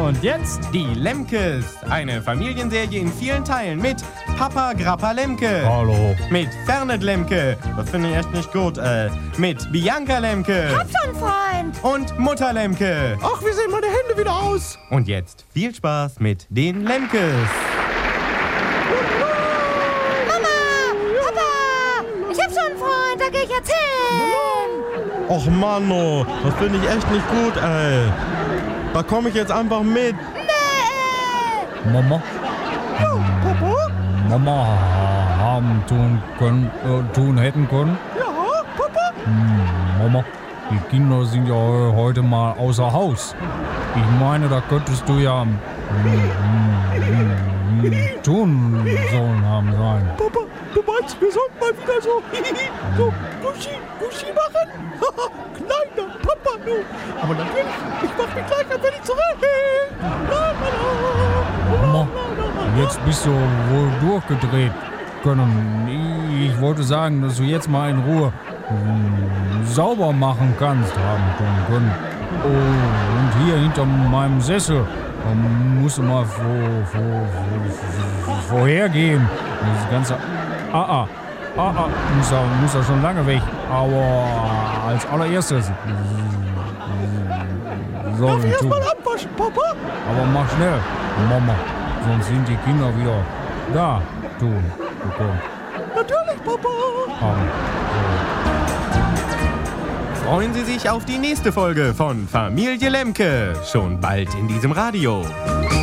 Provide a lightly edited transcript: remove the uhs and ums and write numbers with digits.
Und jetzt Die Lemkes, eine Familienserie in vielen Teilen mit Papa Grappa Lemke. Hallo. Mit Fernet Lemke, das finde ich echt nicht gut. Mit Bianca Lemke. Hab schon, Freund. Und Mutter Lemke. Ach, wie sehen meine Hände wieder aus? Und jetzt viel Spaß mit den Lemkes. Mama, Papa, ich hab schon einen Freund, da geh ich jetzt hin. Och Mann, oh, das finde ich echt nicht gut, ey. Da komme ich jetzt einfach mit. Nee. Mama. Papa? Mama haben tun hätten können. Ja, Papa? Mama, die Kinder sind ja heute mal außer Haus. Ich meine, da könntest du ja tun sollen haben sein. Papa, du meinst, wir sollten mal wieder so Guschi machen? Kleiner Papa, du. Aber natürlich, ich mach mich gleich, wenn ich zurück. Mama, jetzt bist du wohl durchgedreht können. Ich wollte sagen, dass du jetzt mal in Ruhe sauber machen kannst, haben können. Oh, und hier hinter meinem Sessel musst du mal vorhergehen. Das ganze muss da schon lange weg. Aber als allererstes Darf ich sollen tun. erstmal abwaschen, Papa? Aber mach schnell, Mama, sonst sind die Kinder wieder da tun bekommen. Natürlich, Papa. Freuen Sie sich auf die nächste Folge von Familie Lemke. Schon bald in diesem Radio.